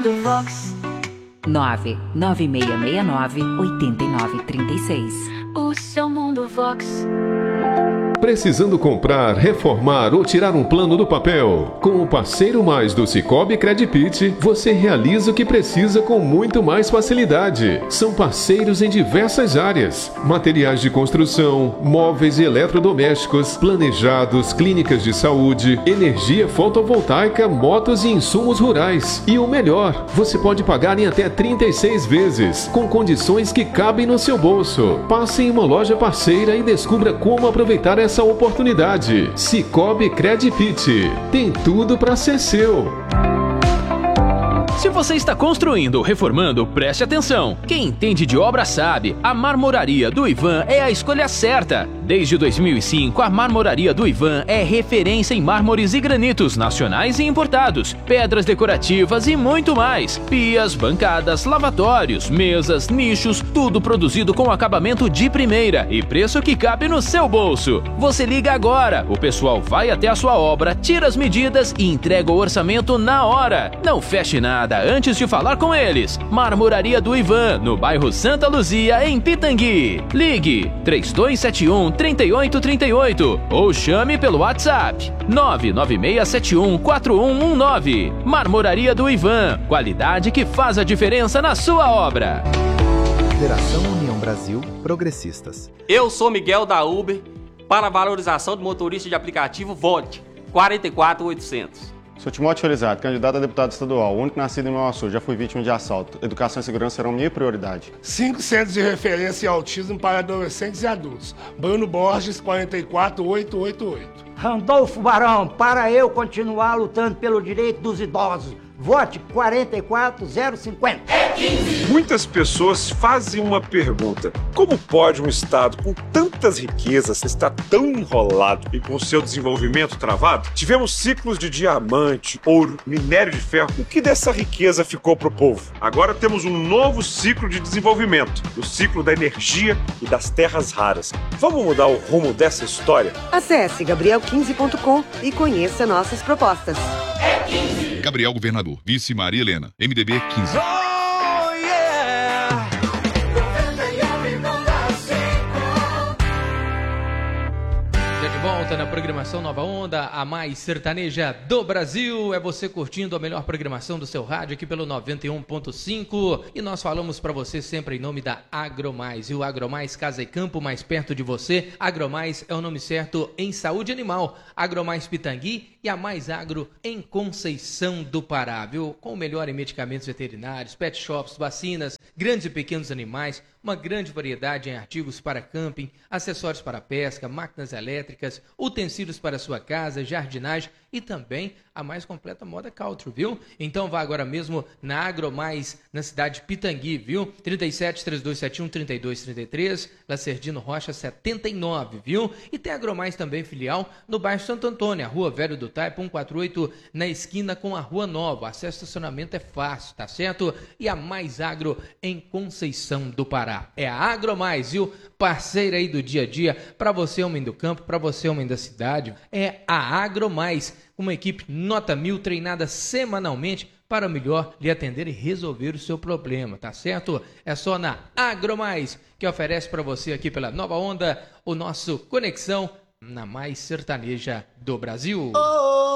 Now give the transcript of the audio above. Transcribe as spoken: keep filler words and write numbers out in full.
mundo Vox. nove nove seis seis nove oito nove três seis. O seu mundo Vox. Precisando comprar, reformar ou tirar um plano do papel? Com o Parceiro Mais do Sicoob Credipit, você realiza o que precisa com muito mais facilidade. São parceiros em diversas áreas: materiais de construção, móveis e eletrodomésticos, planejados, clínicas de saúde, energia fotovoltaica, motos e insumos rurais. E o melhor, você pode pagar em até trinta e seis vezes, com condições que cabem no seu bolso. Passe em uma loja parceira e descubra como aproveitar essa essa oportunidade. Sicoob Credipit tem tudo para ser seu. Se você está construindo ou reformando, preste atenção. Quem entende de obra sabe, a Marmoraria do Ivan é a escolha certa. Desde dois mil e cinco, a Marmoraria do Ivan é referência em mármores e granitos nacionais e importados, pedras decorativas e muito mais. Pias, bancadas, lavatórios, mesas, nichos, tudo produzido com acabamento de primeira e preço que cabe no seu bolso. Você liga agora, o pessoal vai até a sua obra, tira as medidas e entrega o orçamento na hora. Não feche nada antes de falar com eles. Marmoraria do Ivan, no bairro Santa Luzia, em Pitangui. Ligue três dois sete um, três oito três oito ou chame pelo WhatsApp nove nove seis sete um, quatro um um nove. Marmoraria do Ivan, qualidade que faz a diferença na sua obra. Federação União Brasil Progressistas. Eu sou Miguel da Uber. Para a valorização do motorista de aplicativo, vote quatro quatro oitocentos. Sou Timóteo Felizardo, candidato a deputado estadual, único nascido em Mauá Sul, já fui vítima de assalto. Educação e segurança serão minha prioridade. Cinco centros de referência em autismo para adolescentes e adultos. Bruno Borges, quatro quatro oito oito oito. Randolfo Barão, para eu continuar lutando pelo direito dos idosos. Vote quatro quatro zero cinquenta. É quinze. Muitas pessoas fazem uma pergunta: como pode um estado com tantas riquezas estar tão enrolado e com seu desenvolvimento travado? Tivemos ciclos de diamante, ouro, minério de ferro. O que dessa riqueza ficou pro povo? Agora temos um novo ciclo de desenvolvimento, o ciclo da energia e das terras raras. Vamos mudar o rumo dessa história? Acesse gabriel quinze ponto com e conheça nossas propostas. É quinze. Gabriel Governador, vice Maria Helena, M D B quinze. Oh, yeah. Já de volta na programação Nova Onda, a mais sertaneja do Brasil. É você curtindo a melhor programação do seu rádio aqui pelo noventa e um ponto cinco. E nós falamos para você sempre em nome da Agromais. E o Agromais Casa e Campo, mais perto de você. Agromais é o nome certo em saúde animal. Agromais Pitangui e a Mais Agro em Conceição do Pará, viu? Com o melhor em medicamentos veterinários, pet shops, vacinas, grandes e pequenos animais, uma grande variedade em artigos para camping, acessórios para pesca, máquinas elétricas, utensílios para sua casa, jardinagem e também a mais completa moda country, viu? Então vá agora mesmo na Agromais, na cidade de Pitangui, viu? trinta e sete, três dois sete um, trinta e dois trinta e três, Lacerdino Rocha setenta e nove, viu? E tem Agromais também filial no bairro Santo Antônio, a Rua Velho do Taipa, cento e quarenta e oito, na esquina com a Rua Nova. Acesso ao estacionamento é fácil, tá certo? E a Mais Agro em Conceição do Pará. É a Agromais, viu? Parceira aí do dia a dia, para você homem do campo, para você homem da cidade. É a Agromais, uma equipe nota mil treinada semanalmente para melhor lhe atender e resolver o seu problema, tá certo? É só na Agromais, que oferece para você aqui pela Nova Onda o nosso Conexão na mais sertaneja do Brasil. Oh!